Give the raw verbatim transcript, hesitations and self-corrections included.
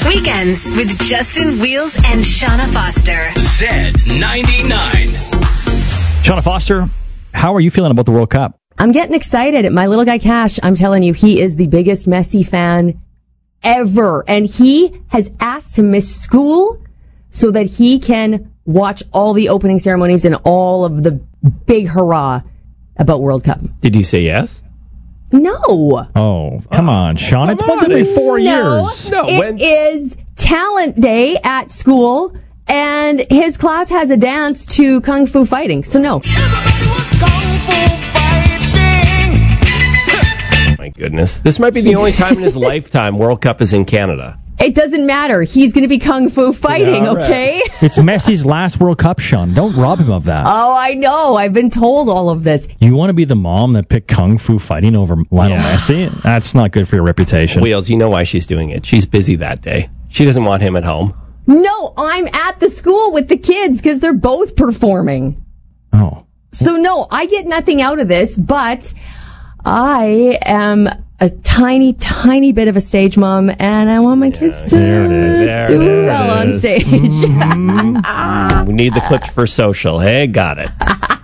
Weekends with Justin Wheels and Shauna Foster. Z ninety-nine. Shauna Foster, how are you feeling about the World Cup? I'm getting excited. My little guy Cash, I'm telling you, he is the biggest Messi fan ever. And he has asked to miss school so that he can watch all the opening ceremonies and all of the big hurrah about World Cup. Did you say yes? No. Oh, come oh, on, Sean. Come it's once on. every four no, years. No, it when... is talent day at school, and his class has a dance to Kung Fu fighting. So no. My goodness. This might be the only time in his lifetime World Cup is in Canada. It doesn't matter. He's going to be Kung Fu fighting, yeah, right. Okay? It's Messi's last World Cup, Sean. Don't rob him of that. Oh, I know. I've been told all of this. You want to be the mom that picked Kung Fu fighting over Lionel yeah. Messi? That's not good for your reputation. Wheels, you know why she's doing it. She's busy that day. She doesn't want him at home. No, I'm at the school with the kids because they're both performing. Oh. So, no, I get nothing out of this, but I am a tiny, tiny bit of a stage mom, and I want my kids to do well on stage. Mm-hmm. We need the clips for social. Hey, got it.